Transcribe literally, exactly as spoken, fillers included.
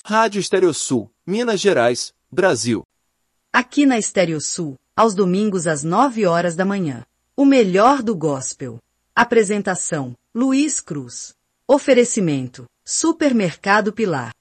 Rádio Estereosul, Minas Gerais, Brasil. Aqui na Estereosul, aos domingos às nove horas da manhã. O melhor do gospel. Apresentação, Luiz Cruz. Oferecimento, Supermercado Pilar.